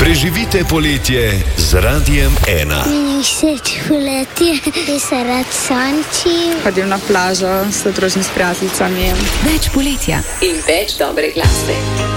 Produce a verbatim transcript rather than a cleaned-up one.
Preživite poletje z Radiem ena. Meni všeč poletje, ker se rad sončim. Hodim na plažo, se družim s prijateljicami. Več poletja in več dobre glasbe.